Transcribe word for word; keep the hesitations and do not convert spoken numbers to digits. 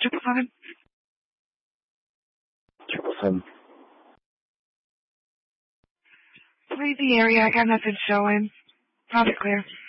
Triple seven. Triple seven. Please the area. I got nothing showing. Profit clear.